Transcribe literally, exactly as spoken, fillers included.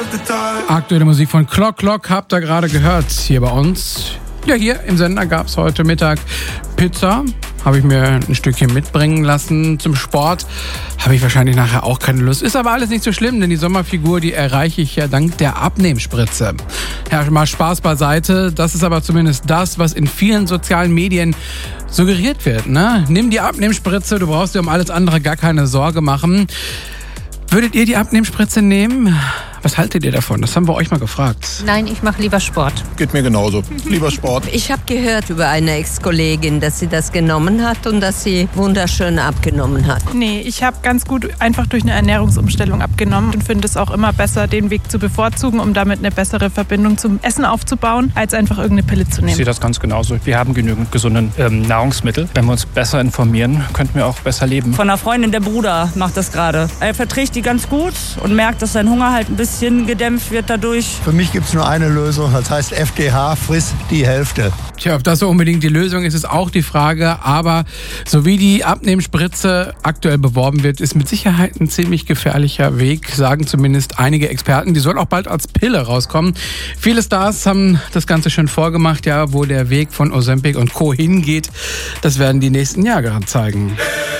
Aktuelle Musik von Clock Clock habt ihr gerade gehört hier bei uns. Ja, hier im Sender gab es heute Mittag Pizza. Habe ich mir ein Stückchen mitbringen lassen. Zum Sport habe ich wahrscheinlich nachher auch keine Lust. Ist aber alles nicht so schlimm, denn die Sommerfigur, die erreiche ich ja dank der Abnehmspritze. Ja, mal Spaß beiseite. Das ist aber zumindest das, was in vielen sozialen Medien suggeriert wird. Ne? Nimm die Abnehmspritze, du brauchst dir um alles andere gar keine Sorge machen. Würdet ihr die Abnehmspritze nehmen? Was haltet ihr davon? Das haben wir euch mal gefragt. Nein, ich mache lieber Sport. Geht mir genauso. Lieber Sport. Ich habe gehört über eine Ex-Kollegin, dass sie das genommen hat und dass sie wunderschön abgenommen hat. Nee, ich habe ganz gut einfach durch eine Ernährungsumstellung abgenommen und finde es auch immer besser, den Weg zu bevorzugen, um damit eine bessere Verbindung zum Essen aufzubauen, als einfach irgendeine Pille zu nehmen. Ich sehe das ganz genauso. Wir haben genügend gesunde ähm, Nahrungsmittel. Wenn wir uns besser informieren, könnten wir auch besser leben. Von einer Freundin, der Bruder macht das gerade. Er verträgt die ganz gut und merkt, dass sein Hunger halt ein bisschen gedämpft wird dadurch. Für mich gibt es nur eine Lösung, das heißt F D H, friss die Hälfte. Tja, ob das so unbedingt die Lösung ist, ist auch die Frage. Aber so wie die Abnehmspritze aktuell beworben wird, ist mit Sicherheit ein ziemlich gefährlicher Weg, sagen zumindest einige Experten. Die soll auch bald als Pille rauskommen. Viele Stars haben das Ganze schon vorgemacht, ja, wo der Weg von Ozempic und Co. hingeht. Das werden die nächsten Jahre zeigen.